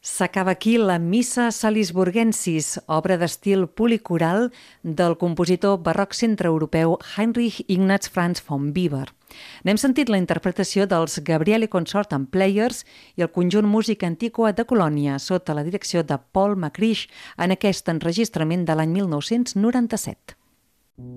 S'acaba aquí la Missa Salisburgensis, obra d'estil policoral del compositor barroc centreeuropeu Heinrich Ignaz Franz von Weber. N'hem sentit la interpretació dels Gabrieli Consort and Players i el conjunt Música Antiqua de Colònia, sota la direcció de Paul McCrish, en aquest enregistrament de l'any 1997.